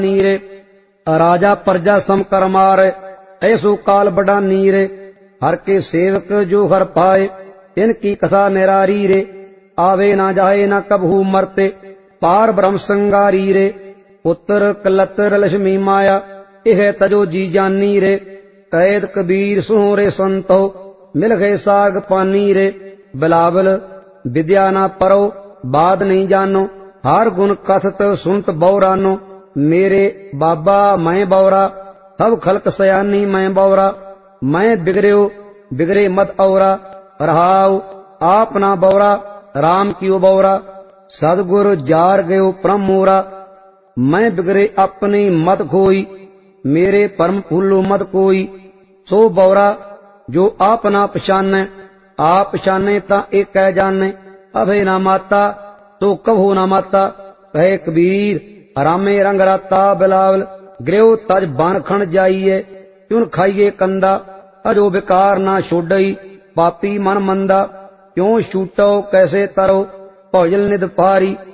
नीरे। राजा प्रजा सम कर मारे, ऐसो काल बड़ा नीरे। हर के सेवक जो हर पाए, इनकी कथा निरारी रे। आवे ना जाए ना कबहू मरते, पार ब्रह्म संगारी रे। पुत्र कलत्र लक्ष्मी माया, इह तजो जी जानी रे। कैद कबीर सुहरे संतो, मिल गए साग पानी रे। बिलावल विद्या ना परो, बात नहीं जानो। हर गुण कथत सुनत बौरानो। मेरे बाबा मैं बौरा, सब खलक सयानी मैं बौरा। मैं बिगड़ो बिगड़े मत औरा, रहाओ आप ना बौरा, राम कियो बौरा। सदगुरु जार गयो परम मोरा, मैं बिगड़े अपनी मत खोई। मेरे परम फूलो मत कोई। सो बौरा जो आप ना पछाने, आप पछाने ता एक कह जाने। अभय ना माता तो कभू ना माता, कहे कबीर रामे रंग राता। बिलावल गृह तज बन खण जाइए, क्यों खाइए कंदा। अजो विकार ना छोड़ई, पापी मन मंदा। क्यों छूटो कैसे तरो, भोजल निध पारी।